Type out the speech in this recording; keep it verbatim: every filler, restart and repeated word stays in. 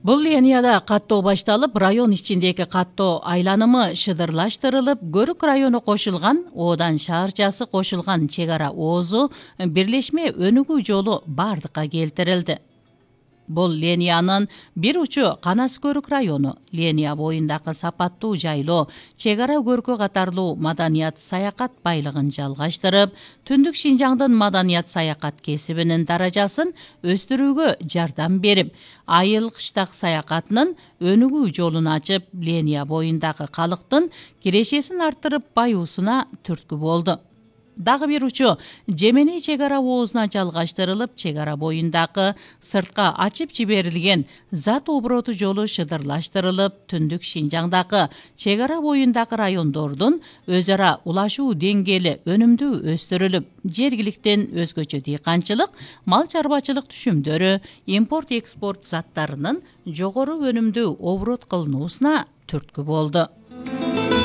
Бул линияда каттоо башталып, район ичиндеги каттоо айланымы шыдырлаштырылып, Көрүк району кошулган, одан шаарчасы кошулган чек ара оозу бирлешме өнүгүү жолу бардыкка келтирилди. Бул линиянын бир учу Канас Көрүк району, линия боюндагы сапаттуу жайлоо, чек ара көркө катарлуу маданият саякат байлыгын жалгаштырып, Түндүк Шинжаңдын маданият саякат кесибинин даражасын өстүрүүгө жардам берип, айыл кыштак саякатынын өнүгүү жолун ачып, линия боюндагы калктын кирешесин арттырып, баюусуна түрткү болду. Дагы бир учу Жемени чек ара оозуна жалгаштырылып, чек ара боюндагы сыртка ачып жиберилген зат обороту жолу шыдырлаштырылып, Түндүк Шинжаңдагы чек ара боюндагы райондордун өз ара улашуу деңгээли өнүмдүү өстүрүлүп, жергиликтен өзгөчө дыйканчылык, мал чарбачылык түшүмдөрү, импорт-экспорт заттарынын жогору өнүмдүү оборот кылынуусуна түрткү болду.